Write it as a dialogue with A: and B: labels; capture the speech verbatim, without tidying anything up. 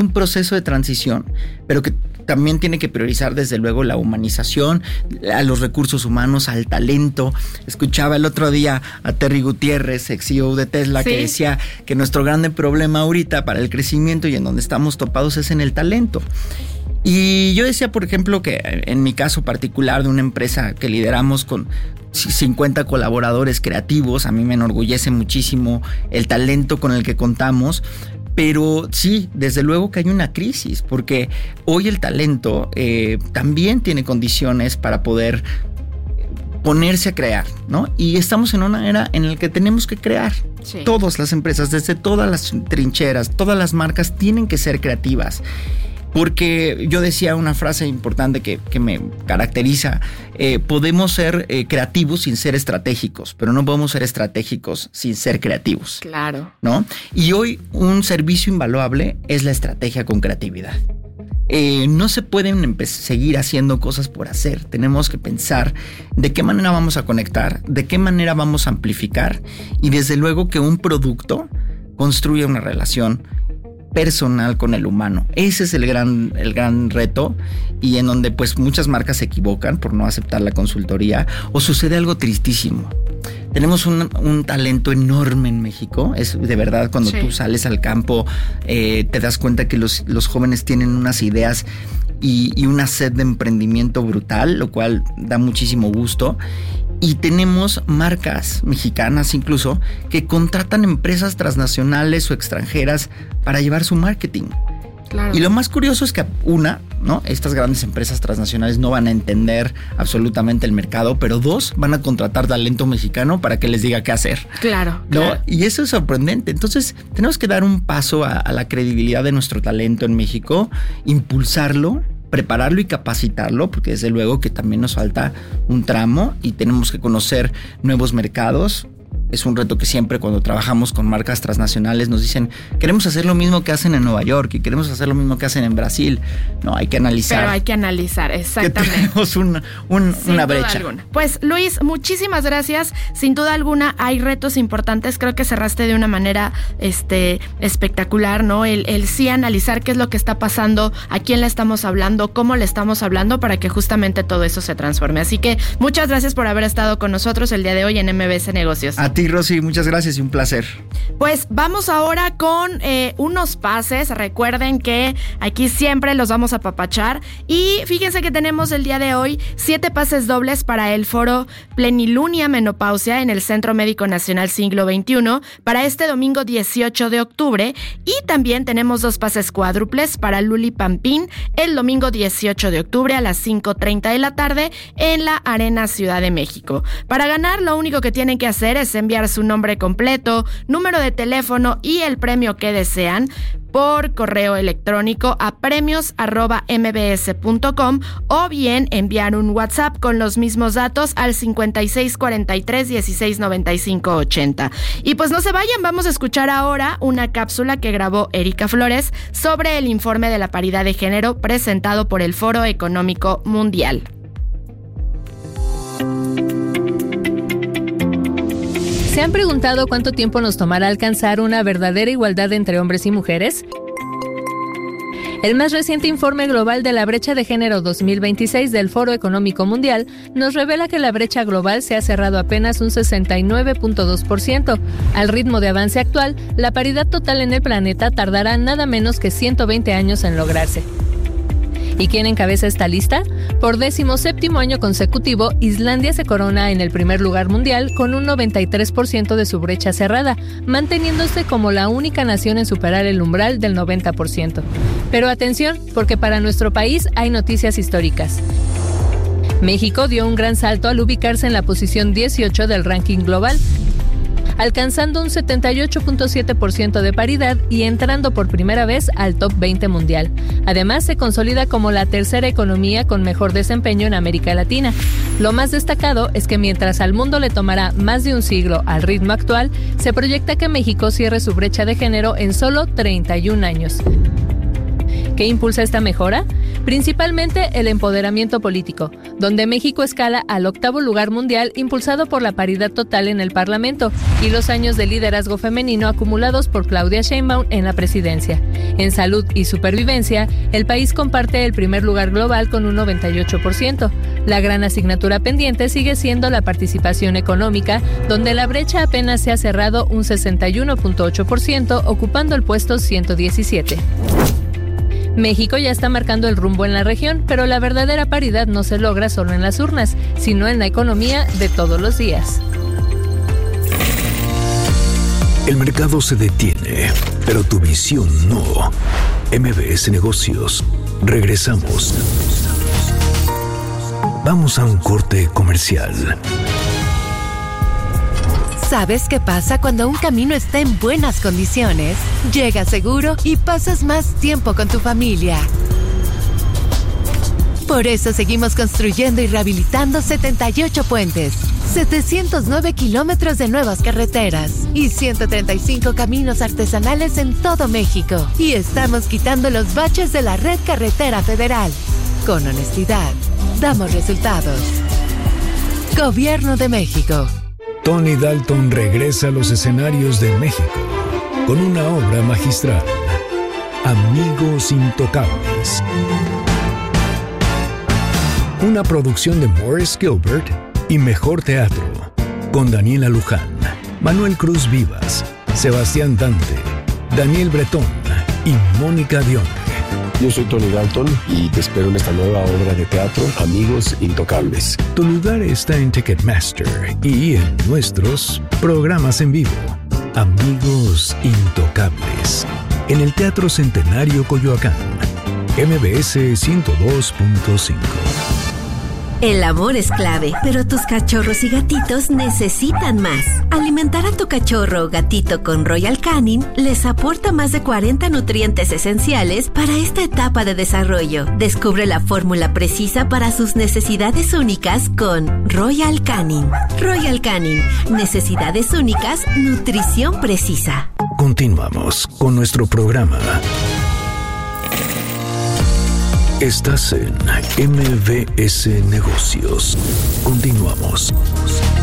A: un proceso de transición, pero que también tiene que priorizar desde luego la humanización, a los recursos humanos, al talento. Escuchaba el otro día a Terry Gutiérrez, ex C E O de Tesla, ¿sí?, que decía que nuestro grande problema ahorita para el crecimiento y en donde estamos topados es en el talento. Y yo decía, por ejemplo, que en mi caso particular de una empresa que lideramos con cincuenta colaboradores creativos, a mí me enorgullece muchísimo el talento con el que contamos. Pero sí, desde luego que hay una crisis, porque hoy el talento eh, también tiene condiciones para poder ponerse a crear, ¿no? Y estamos en una era en la que tenemos que crear. Sí. Todas las empresas, desde todas las trincheras, todas las marcas tienen que ser creativas. Porque yo decía una frase importante que, que me caracteriza, eh, podemos ser eh, creativos sin ser estratégicos, pero no podemos ser estratégicos sin ser creativos.
B: Claro.
A: ¿No? Y hoy un servicio invaluable es la estrategia con creatividad. Eh, no se pueden empe- seguir haciendo cosas por hacer. Tenemos que pensar de qué manera vamos a conectar, de qué manera vamos a amplificar y desde luego que un producto construya una relación personal con el humano. Ese es el gran, el gran reto y en donde pues muchas marcas se equivocan por no aceptar la consultoría o sucede algo tristísimo. Tenemos un, un talento enorme en México. Es de verdad cuando sí. tú sales al campo eh, te das cuenta que los, los jóvenes tienen unas ideas y, y una sed de emprendimiento brutal, lo cual da muchísimo gusto. Y tenemos marcas mexicanas incluso que contratan empresas transnacionales o extranjeras para llevar su marketing. Claro. Y lo más curioso es que una, ¿no? Estas grandes empresas transnacionales no van a entender absolutamente el mercado, pero dos, van a contratar talento mexicano para que les diga qué hacer.
B: Claro,
A: ¿no?
B: claro.
A: Y eso es sorprendente. Entonces, tenemos que dar un paso a, a la credibilidad de nuestro talento en México, impulsarlo, prepararlo y capacitarlo, porque desde luego que también nos falta un tramo y tenemos que conocer nuevos mercados. Es un reto que siempre cuando trabajamos con marcas transnacionales nos dicen, queremos hacer lo mismo que hacen en Nueva York y queremos hacer lo mismo que hacen en Brasil. No, hay que analizar.
B: Pero hay que analizar, exactamente.
A: Que tenemos un, un, una brecha.
B: Alguna. Pues Luis, muchísimas gracias. Sin duda alguna hay retos importantes. Creo que cerraste de una manera este, espectacular, ¿no? El, el sí analizar qué es lo que está pasando, a quién le estamos hablando, cómo le estamos hablando para que justamente todo eso se transforme. Así que muchas gracias por haber estado con nosotros el día de hoy en M B S Negocios.
A: A ti, Rosy, muchas gracias y un placer.
B: Pues vamos ahora con eh, unos pases. Recuerden que aquí siempre los vamos a apapachar. Y fíjense que tenemos el día de hoy siete pases dobles para el foro Plenilunia Menopausia en el Centro Médico Nacional Siglo veintiuno para este domingo dieciocho de octubre. Y también tenemos dos pases cuádruples para Luli Pampín el domingo dieciocho de octubre a las cinco treinta de la tarde en la Arena Ciudad de México. Para ganar, lo único que tienen que hacer es enviar su nombre completo, número de teléfono y el premio que desean por correo electrónico a premios arroba m b s punto com o bien enviar un WhatsApp con los mismos datos al cincuenta y seis cuarenta y tres dieciséis noventa y cinco ochenta. Y pues no se vayan, vamos a escuchar ahora una cápsula que grabó Erika Flores sobre el informe de la paridad de género presentado por el Foro Económico Mundial.
C: ¿Se han preguntado cuánto tiempo nos tomará alcanzar una verdadera igualdad entre hombres y mujeres? El más reciente informe global de la brecha de género dos mil veintiséis del Foro Económico Mundial nos revela que la brecha global se ha cerrado apenas un sesenta y nueve punto dos por ciento. Al ritmo de avance actual, la paridad total en el planeta tardará nada menos que ciento veinte años en lograrse. ¿Y quién encabeza esta lista? Por décimo séptimo año consecutivo, Islandia se corona en el primer lugar mundial con un noventa y tres por ciento de su brecha cerrada, manteniéndose como la única nación en superar el umbral del noventa por ciento. Pero atención, porque para nuestro país hay noticias históricas. México dio un gran salto al ubicarse en la posición dieciocho del ranking global, alcanzando un setenta y ocho punto siete por ciento de paridad y entrando por primera vez al top veinte mundial. Además, se consolida como la tercera economía con mejor desempeño en América Latina. Lo más destacado es que mientras al mundo le tomará más de un siglo al ritmo actual, se proyecta que México cierre su brecha de género en solo treinta y un años. ¿Qué impulsa esta mejora? principalmente el empoderamiento político, donde México escala al octavo lugar mundial impulsado por la paridad total en el Parlamento y los años de liderazgo femenino acumulados por Claudia Sheinbaum en la presidencia. En salud y supervivencia, el país comparte el primer lugar global con un noventa y ocho por ciento. La gran asignatura pendiente sigue siendo la participación económica, donde la brecha apenas se ha cerrado un sesenta y uno punto ocho por ciento, ocupando el puesto ciento diecisiete. México ya está marcando el rumbo en la región, pero la verdadera paridad no se logra solo en las urnas, sino en la economía de todos los días.
D: El mercado se detiene, pero tu visión no. M B S Negocios. Regresamos. Vamos a un corte comercial.
E: ¿Sabes qué pasa cuando un camino está en buenas condiciones? Llegas seguro y pasas más tiempo con tu familia. Por eso seguimos construyendo y rehabilitando setenta y ocho puentes, setecientos nueve kilómetros de nuevas carreteras y ciento treinta y cinco caminos artesanales en todo México. Y estamos quitando los baches de la red carretera federal. Con honestidad, damos resultados. Gobierno de México.
D: Tony Dalton regresa a los escenarios de México con una obra magistral, Amigos Intocables. Una producción de Morris Gilbert y Mejor Teatro, con Daniela Luján, Manuel Cruz Vivas, Sebastián Dante, Daniel Bretón y Mónica Dion.
F: Yo soy Tony Dalton y te espero en esta nueva obra de teatro, Amigos Intocables.
D: Tu lugar está en Ticketmaster y en nuestros programas en vivo. Amigos Intocables, en el Teatro Centenario Coyoacán, M B S ciento dos punto cinco.
G: El amor es clave, pero tus cachorros y gatitos necesitan más. Alimentar a tu cachorro o gatito con Royal Canin les aporta más de cuarenta nutrientes esenciales para esta etapa de desarrollo. Descubre la fórmula precisa para sus necesidades únicas con Royal Canin. Royal Canin, necesidades únicas, nutrición precisa.
D: Continuamos con nuestro programa. Estás en M B S Negocios. Continuamos.